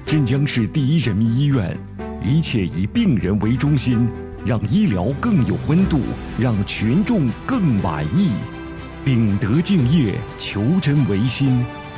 镇江市第一人民医院，一切以病人为中心，让医疗更有温度，让群众更满意。秉德敬业，求真维新，